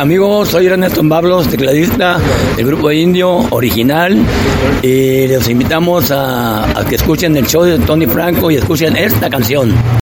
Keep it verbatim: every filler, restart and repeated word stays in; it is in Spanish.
Amigos, soy Ernesto Pablos, tecladista del grupo Indio original, y los invitamos a, a que escuchen el show de Tony Franco y escuchen esta canción.